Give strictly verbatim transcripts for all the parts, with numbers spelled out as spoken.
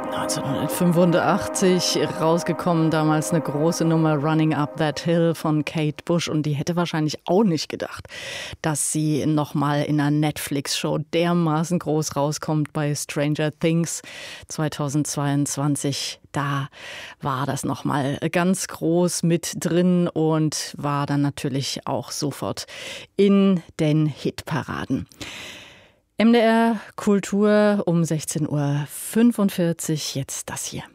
neunzehnhundertfünfundachtzig rausgekommen, damals eine große Nummer, Running Up That Hill von Kate Bush. Und die hätte wahrscheinlich auch nicht gedacht, dass sie nochmal in einer Netflix-Show dermaßen groß rauskommt bei Stranger Things zweitausendzweiundzwanzig. Da war das nochmal ganz groß mit drin und war dann natürlich auch sofort in den Hitparaden. M D R Kultur um sechzehn Uhr fünfundvierzig, jetzt das hier.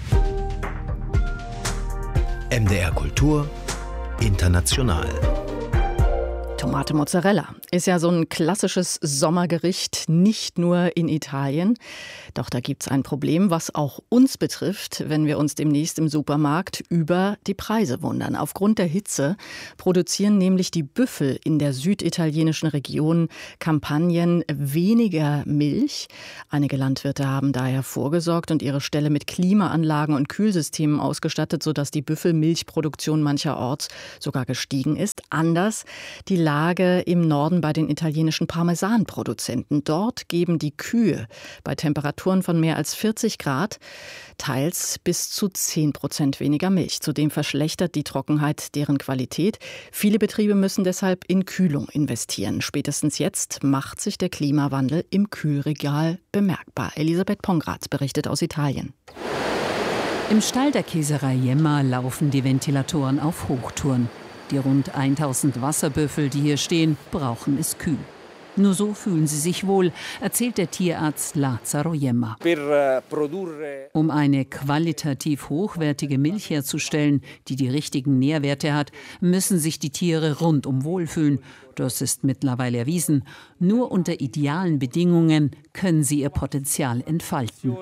M D R Kultur international. Tomate Mozzarella ist ja so ein klassisches Sommergericht, nicht nur in Italien. Doch da gibt es ein Problem, was auch uns betrifft, wenn wir uns demnächst im Supermarkt über die Preise wundern. Aufgrund der Hitze produzieren nämlich die Büffel in der süditalienischen Region Campagnen weniger Milch. Einige Landwirte haben daher vorgesorgt und ihre Ställe mit Klimaanlagen und Kühlsystemen ausgestattet, sodass die Büffelmilchproduktion mancherorts sogar gestiegen ist. Anders die Lage im Norden bei den italienischen Parmesanproduzenten. Dort geben die Kühe bei Temperaturen von mehr als vierzig Grad teils bis zu zehn Prozent weniger Milch. Zudem verschlechtert die Trockenheit deren Qualität. Viele Betriebe müssen deshalb in Kühlung investieren. Spätestens jetzt macht sich der Klimawandel im Kühlregal bemerkbar. Elisabeth Pongratz berichtet aus Italien. Im Stall der Käserei Jemma laufen die Ventilatoren auf Hochtouren. Die rund tausend Wasserbüffel, die hier stehen, brauchen es kühl. Nur so fühlen sie sich wohl, erzählt der Tierarzt Lazzaro Jemma. Um eine qualitativ hochwertige Milch herzustellen, die die richtigen Nährwerte hat, müssen sich die Tiere rundum wohlfühlen. Das ist mittlerweile erwiesen. Nur unter idealen Bedingungen können sie ihr Potenzial entfalten.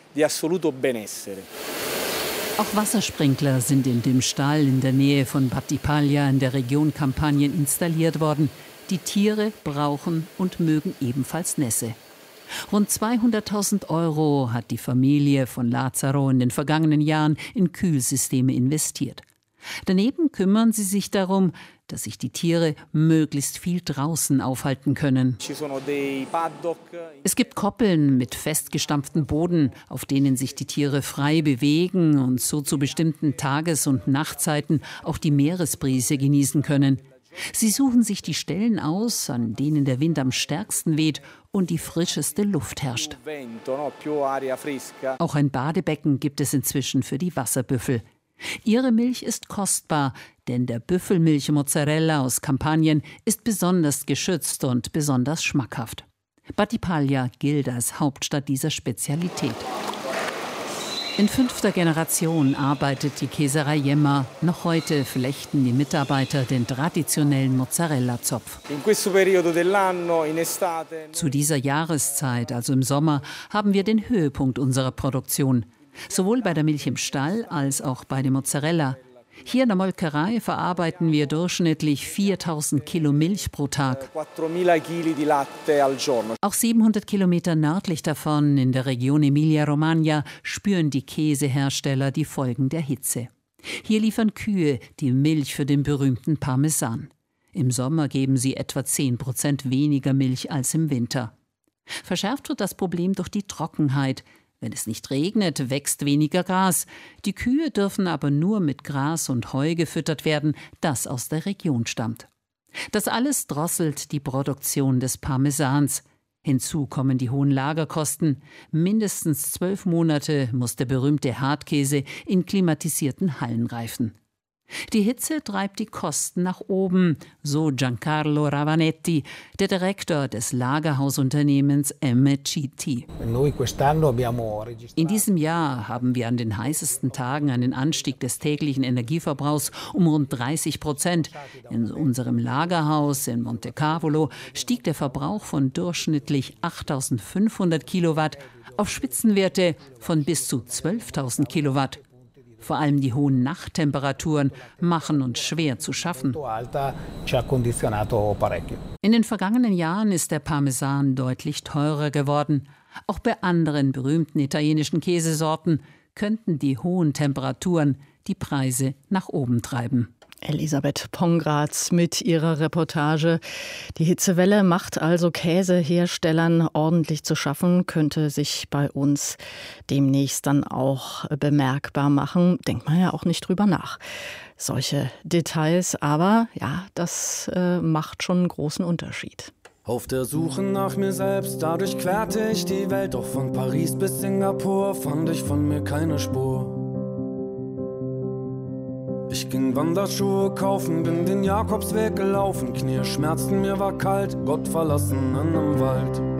Auch Wassersprinkler sind in dem Stall in der Nähe von Battipaglia in der Region Campagnen installiert worden. Die Tiere brauchen und mögen ebenfalls Nässe. Rund zweihunderttausend Euro hat die Familie von Lazzaro in den vergangenen Jahren in Kühlsysteme investiert. Daneben kümmern sie sich darum, dass sich die Tiere möglichst viel draußen aufhalten können. Es gibt Koppeln mit festgestampftem Boden, auf denen sich die Tiere frei bewegen und so zu bestimmten Tages- und Nachtzeiten auch die Meeresbrise genießen können. Sie suchen sich die Stellen aus, an denen der Wind am stärksten weht und die frischeste Luft herrscht. Auch ein Badebecken gibt es inzwischen für die Wasserbüffel. Ihre Milch ist kostbar, denn der Büffelmilch-Mozzarella aus Campagnen ist besonders geschützt und besonders schmackhaft. Battipaglia gilt als Hauptstadt dieser Spezialität. In fünfter Generation arbeitet die Käserei Jemma. Noch heute flechten die Mitarbeiter den traditionellen Mozzarella-Zopf. Zu dieser Jahreszeit, also im Sommer, haben wir den Höhepunkt unserer Produktion. Sowohl bei der Milch im Stall als auch bei der Mozzarella. Hier in der Molkerei verarbeiten wir durchschnittlich viertausend Kilo Milch pro Tag. Auch siebenhundert Kilometer nördlich davon, in der Region Emilia-Romagna, spüren die Käsehersteller die Folgen der Hitze. Hier liefern Kühe die Milch für den berühmten Parmesan. Im Sommer geben sie etwa zehn Prozent weniger Milch als im Winter. Verschärft wird das Problem durch die Trockenheit. Wenn es nicht regnet, wächst weniger Gras. Die Kühe dürfen aber nur mit Gras und Heu gefüttert werden, das aus der Region stammt. Das alles drosselt die Produktion des Parmesans. Hinzu kommen die hohen Lagerkosten. Mindestens zwölf Monate muss der berühmte Hartkäse in klimatisierten Hallen reifen. Die Hitze treibt die Kosten nach oben, so Giancarlo Ravanetti, der Direktor des Lagerhausunternehmens M C T. In diesem Jahr haben wir an den heißesten Tagen einen Anstieg des täglichen Energieverbrauchs um rund dreißig Prozent. In unserem Lagerhaus in Montecavolo stieg der Verbrauch von durchschnittlich achttausendfünfhundert Kilowatt auf Spitzenwerte von bis zu zwölftausend Kilowatt. Vor allem die hohen Nachttemperaturen machen uns schwer zu schaffen. In den vergangenen Jahren ist der Parmesan deutlich teurer geworden. Auch bei anderen berühmten italienischen Käsesorten könnten die hohen Temperaturen die Preise nach oben treiben. Elisabeth Pongratz mit ihrer Reportage. Die Hitzewelle macht also Käseherstellern ordentlich zu schaffen, könnte sich bei uns demnächst dann auch bemerkbar machen. Denkt man ja auch nicht drüber nach. Solche Details, aber ja, das äh, macht schon einen großen Unterschied. Auf der Suche nach mir selbst, dadurch querte ich die Welt. Doch von Paris bis Singapur fand ich von mir keine Spur. Ich ging Wanderschuhe kaufen, bin den Jakobsweg gelaufen. Knie schmerzten, mir war kalt, Gott verlassen in einem Wald.